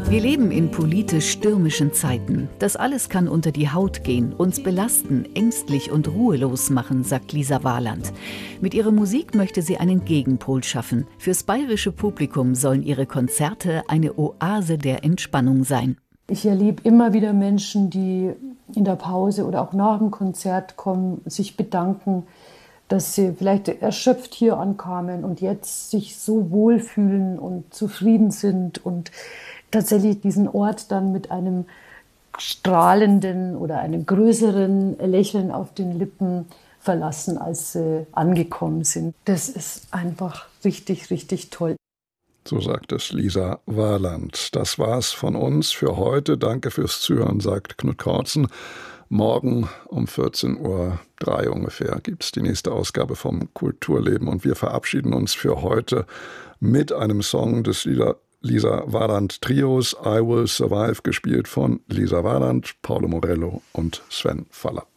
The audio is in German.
Wir leben in politisch stürmischen Zeiten. Das alles kann unter die Haut gehen, uns belasten, ängstlich und ruhelos machen, sagt Lisa Warland. Mit ihrer Musik möchte sie einen Gegenpol schaffen. Fürs bayerische Publikum sollen ihre Konzerte eine Oase der Entspannung sein. Ich erlebe immer wieder Menschen, die in der Pause oder auch nach dem Konzert kommen, sich bedanken, dass sie vielleicht erschöpft hier ankamen und jetzt sich so wohlfühlen und zufrieden sind und tatsächlich diesen Ort dann mit einem strahlenden oder einem größeren Lächeln auf den Lippen verlassen, als sie angekommen sind. Das ist einfach richtig, richtig toll. So sagt es Lisa Warland. Das war's von uns für heute. Danke fürs Zuhören, sagt Knut Kortzen. Morgen um 14:03 Uhr ungefähr gibt's die nächste Ausgabe vom Kulturleben und wir verabschieden uns für heute mit einem Song des Lisa Warland Trios, I Will Survive, gespielt von Lisa Warland, Paolo Morello und Sven Faller.